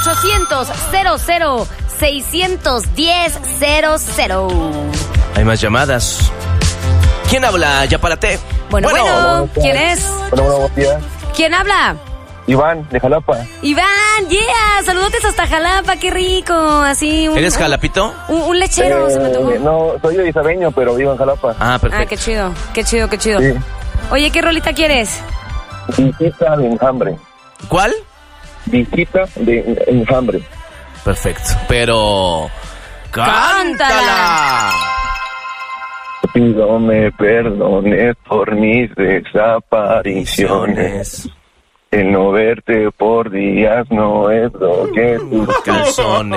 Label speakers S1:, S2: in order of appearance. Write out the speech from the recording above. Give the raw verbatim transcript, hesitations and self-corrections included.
S1: ochocientos, cero cero, seiscientos diez, cero cero.
S2: Hay más llamadas. ¿Quién habla? Ya párate.
S1: Bueno, bueno,
S3: Bueno,
S1: ¿quién es?
S3: Bueno, bueno, buenos días.
S1: ¿Quién habla?
S3: Iván, de Jalapa.
S1: Iván, yeah, saludotes hasta Jalapa, qué rico, así un...
S2: ¿Eres
S1: un-
S2: jalapito?
S1: Un, un lechero, se me
S3: Eh,
S1: tomó.
S3: no, soy de Isabeño, pero vivo en Jalapa.
S2: Ah,
S1: Ah,
S2: perfecto.
S1: qué chido, qué chido, qué chido.
S3: Sí.
S1: Oye, ¿qué rolita quieres?
S3: Visita de enjambre.
S2: ¿Cuál?
S3: Visita de enjambre.
S2: Perfecto. Pero...
S1: ¡Cántala!
S3: Te pido me perdones por mis desapariciones. El no verte por días no es lo que tú
S2: Calzones.